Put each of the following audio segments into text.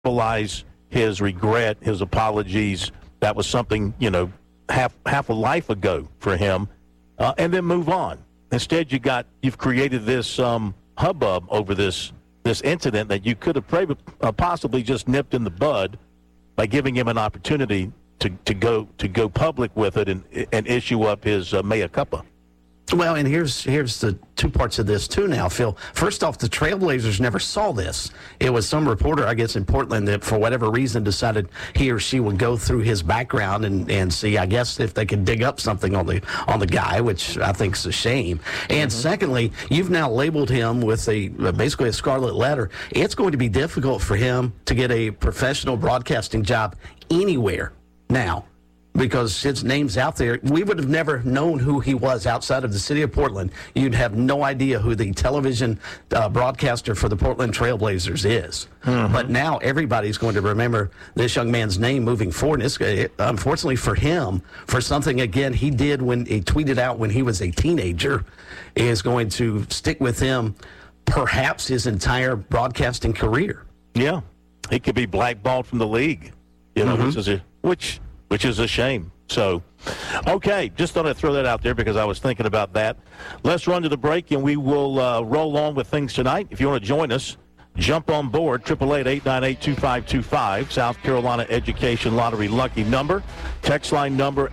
verbalize his regret, his apologies. That was something, half a life ago for him, and then move on. Instead, you've created this hubbub over this incident that you could have possibly just nipped in the bud by giving him an opportunity to go public with it and issue up his mea culpa. Well, and here's the two parts of this, too, now, Phil. First off, the Trailblazers never saw this. It was some reporter, I guess, in Portland that, for whatever reason, decided he or she would go through his background and see, I guess, if they could dig up something on the guy, which I think is a shame. And secondly, you've now labeled him with basically a scarlet letter. It's going to be difficult for him to get a professional broadcasting job anywhere now, because his name's out there. We would have never known who he was outside of the city of Portland. You'd have no idea who the television broadcaster for the Portland Trailblazers is. But now everybody's going to remember this young man's name moving forward. And unfortunately for him, for something, again, he did when he tweeted out when he was a teenager, is going to stick with him perhaps his entire broadcasting career. Yeah, he could be blackballed from the league, which is a shame. So, okay, just thought I'd throw that out there because I was thinking about that. Let's run to the break, and we will roll on with things tonight. If you want to join us, jump on board, 888-898-2525, South Carolina Education Lottery lucky number. Text line number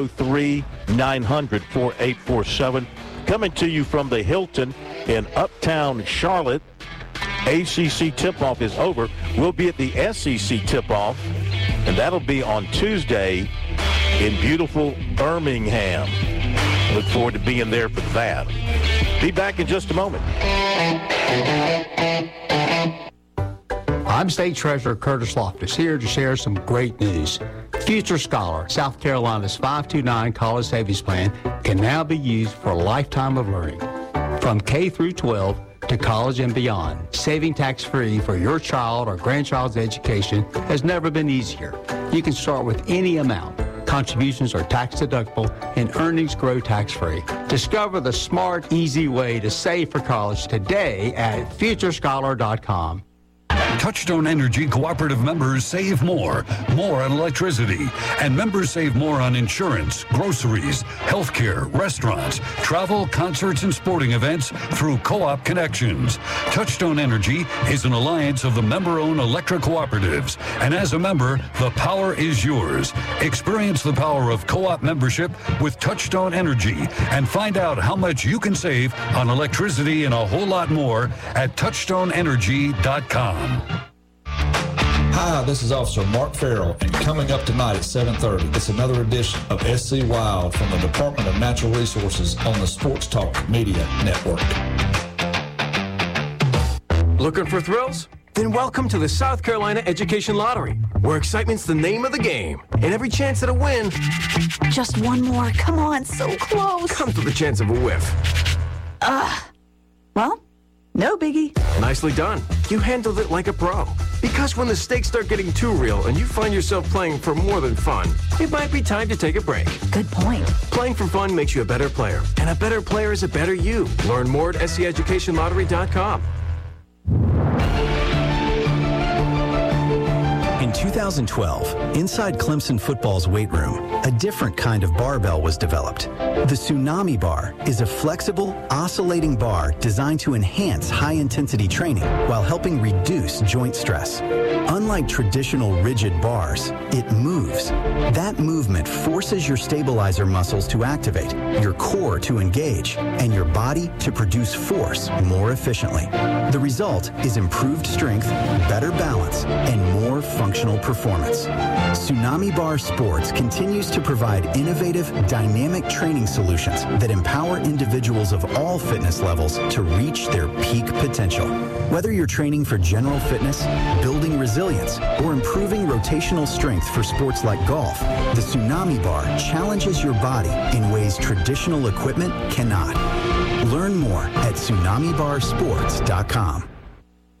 803-900-4847. Coming to you from the Hilton in Uptown Charlotte. ACC tip-off is over. We'll be at the SEC tip-off, and that'll be on Tuesday in beautiful Birmingham. Look forward to being there for that. Be back in just a moment. I'm State Treasurer Curtis Loftus, here to share some great news. Future Scholar, South Carolina's 529 college savings plan, can now be used for a lifetime of learning. From K through 12 to college and beyond, saving tax-free for your child or grandchild's education has never been easier. You can start with any amount. Contributions are tax-deductible and earnings grow tax-free. Discover the smart, easy way to save for college today at futurescholar.com. Touchstone Energy Cooperative members save more on electricity, and members save more on insurance, groceries, healthcare, restaurants, travel, concerts, and sporting events through Co-op Connections. Touchstone Energy is an alliance of the member-owned electric cooperatives, and as a member, the power is yours. Experience the power of co-op membership with Touchstone Energy and find out how much you can save on electricity and a whole lot more at touchstoneenergy.com. Hi, this is Officer Mark Farrell, and coming up tonight at 7:30, it's another edition of SC Wild from the Department of Natural Resources on the Sports Talk Media Network. Looking for thrills? Then welcome to the South Carolina Education Lottery, where excitement's the name of the game, and every chance at a win... Just one more. Come on, so close. ...comes with a chance of a whiff. Well, no biggie. Nicely done. You handled it like a pro. Because when the stakes start getting too real and you find yourself playing for more than fun, it might be time to take a break. Good point. Playing for fun makes you a better player, and a better player is a better you. Learn more at SCEducationLottery.com. In 2012, inside Clemson football's weight room, a different kind of barbell was developed. The Tsunami Bar is a flexible, oscillating bar designed to enhance high-intensity training while helping reduce joint stress. Unlike traditional rigid bars, it moves. That movement forces your stabilizer muscles to activate, your core to engage, and your body to produce force more efficiently. The result is improved strength, better balance, and more functional performance. Tsunami Bar Sports continues to provide innovative, dynamic training solutions that empower individuals of all fitness levels to reach their peak potential. Whether you're training for general fitness, building resilience, or improving rotational strength for sports like golf, the Tsunami Bar challenges your body in ways traditional equipment cannot. Learn more at TsunamiBarSports.com.